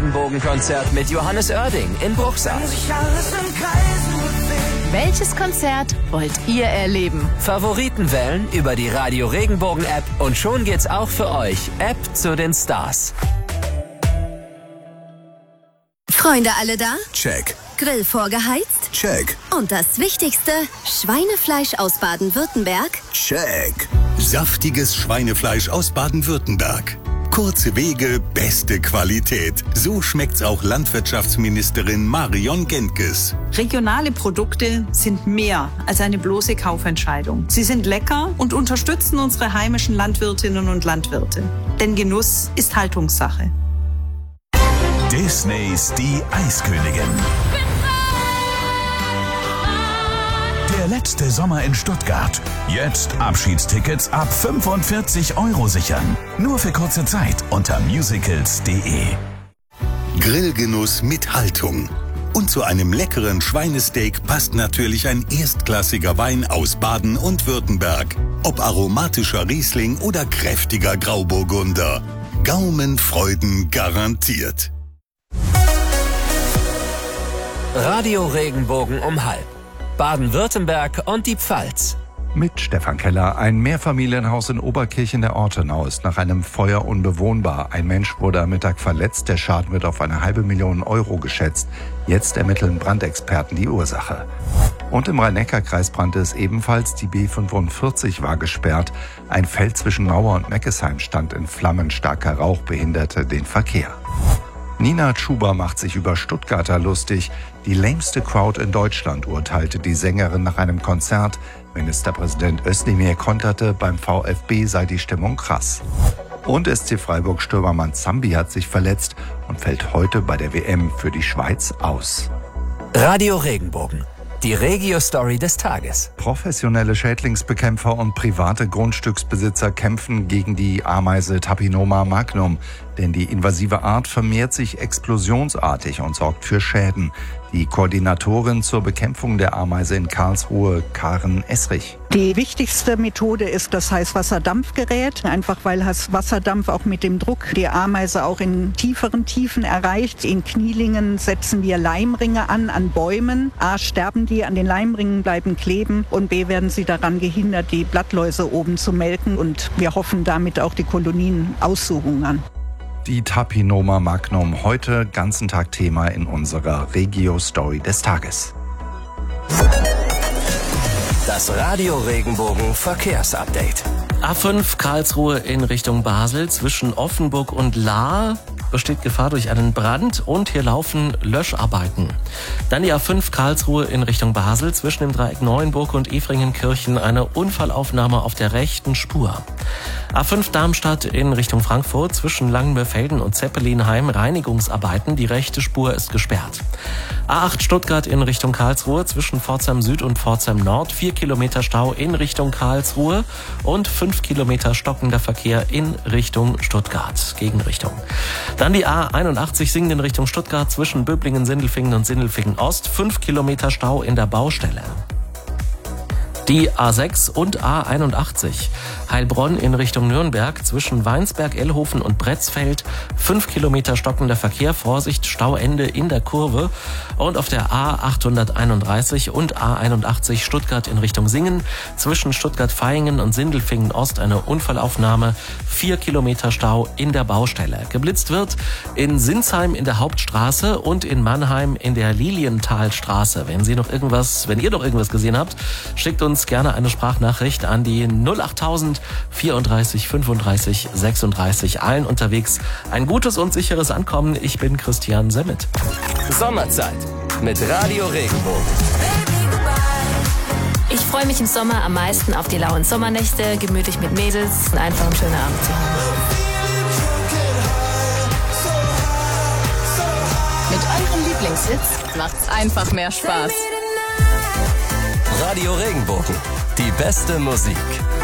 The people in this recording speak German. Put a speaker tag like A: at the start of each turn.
A: Radio-Regenbogen-Konzert mit Johannes Oerding in Bruchsal.
B: Welches Konzert wollt ihr erleben?
A: Favoriten wählen über die Radio-Regenbogen-App und schon geht's auch für euch. App zu den Stars.
C: Freunde alle da?
D: Check.
C: Grill vorgeheizt?
D: Check.
C: Und das Wichtigste, Schweinefleisch aus Baden-Württemberg?
D: Check. Saftiges Schweinefleisch aus Baden-Württemberg. Kurze Wege, beste Qualität. So schmeckt's auch Landwirtschaftsministerin Marion Gentges.
E: Regionale Produkte sind mehr als eine bloße Kaufentscheidung. Sie sind lecker und unterstützen unsere heimischen Landwirtinnen und Landwirte. Denn Genuss ist Haltungssache.
F: Disneys Die Eiskönigin. Der letzte Sommer in Stuttgart. Jetzt Abschiedstickets ab 45 € sichern. Nur für kurze Zeit unter musicals.de.
D: Grillgenuss mit Haltung. Und zu einem leckeren Schweinesteak passt natürlich ein erstklassiger Wein aus Baden und Württemberg. Ob aromatischer Riesling oder kräftiger Grauburgunder. Gaumenfreuden garantiert.
A: Radio Regenbogen um halb. Baden-Württemberg und die Pfalz.
G: Mit Stefan Keller. Ein Mehrfamilienhaus in Oberkirchen der Ortenau ist nach einem Feuer unbewohnbar. Ein Mensch wurde am Mittag verletzt. Der Schaden wird auf 500.000 € geschätzt. Jetzt ermitteln Brandexperten die Ursache. Und im Rhein-Neckar-Kreis brannte es ebenfalls. Die B45 war gesperrt. Ein Feld zwischen Mauer und Meckesheim stand in Flammen. Starker Rauch behinderte den Verkehr. Nina Chuba macht sich über Stuttgarter lustig. Die lämste Crowd in Deutschland, urteilte die Sängerin nach einem Konzert. Ministerpräsident Özdemir konterte, beim VfB sei die Stimmung krass. Und SC Freiburg-Stürmer Manzambi hat sich verletzt und fällt heute bei der WM für die Schweiz aus.
A: Radio Regenbogen. Die Regio-Story des Tages.
G: Professionelle Schädlingsbekämpfer und private Grundstücksbesitzer kämpfen gegen die Ameise Tapinoma magnum. Denn die invasive Art vermehrt sich explosionsartig und sorgt für Schäden. Die Koordinatorin zur Bekämpfung der Ameise in Karlsruhe, Karen Esrich.
H: Die wichtigste Methode ist das Heißwasserdampfgerät, einfach weil Heißwasserdampf auch mit dem Druck die Ameise auch in tieferen Tiefen erreicht. In Knielingen setzen wir Leimringe an Bäumen. A, sterben die, an den Leimringen bleiben kleben und B, werden sie daran gehindert, die Blattläuse oben zu melken und wir hoffen damit auch die Kolonien auszuhungern.
G: Die Tapinoma magnum, heute ganzen Tag Thema in unserer Regio-Story des Tages.
A: Das Radio Regenbogen Verkehrsupdate.
I: A5 Karlsruhe in Richtung Basel zwischen Offenburg und Lahr besteht Gefahr durch einen Brand und hier laufen Löscharbeiten. Dann die A5 Karlsruhe in Richtung Basel zwischen dem Dreieck Neuenburg und Efringenkirchen eine Unfallaufnahme auf der rechten Spur. A5 Darmstadt in Richtung Frankfurt zwischen Langenmörfelden und Zeppelinheim Reinigungsarbeiten. Die rechte Spur ist gesperrt. A8 Stuttgart in Richtung Karlsruhe zwischen Pforzheim Süd und Pforzheim Nord 4 Kilometer Stau in Richtung Karlsruhe und 5 Kilometer stockender Verkehr in Richtung Stuttgart, Gegenrichtung. Dann die A81 Singen in Richtung Stuttgart zwischen Böblingen, Sindelfingen und Sindelfingen Ost 5 Kilometer Stau in der Baustelle. Die A6 und A81 Heilbronn in Richtung Nürnberg zwischen Weinsberg, Ellhofen und Bretzfeld 5 Kilometer stockender Verkehr, Vorsicht, Stauende in der Kurve. Und auf der A831 und A81 Stuttgart in Richtung Singen zwischen Stuttgart-Vaihingen und Sindelfingen Ost eine Unfallaufnahme, 4 Kilometer Stau in der Baustelle. Geblitzt wird in Sinsheim in der Hauptstraße und in Mannheim in der Lilienthalstraße. Wenn ihr noch irgendwas gesehen habt, schickt uns gerne eine Sprachnachricht an die 08000 34 35 36. Allen unterwegs ein gutes und sicheres Ankommen. Ich bin Christian Semmet.
A: Sommerzeit mit Radio Regenbogen.
B: Ich freue mich im Sommer am meisten auf die lauen Sommernächte, gemütlich mit Mädels und einfach einen schönen Abend zu haben.
J: Mit eurem Lieblingshits macht's einfach mehr Spaß.
A: Radio Regenbogen. Die beste Musik.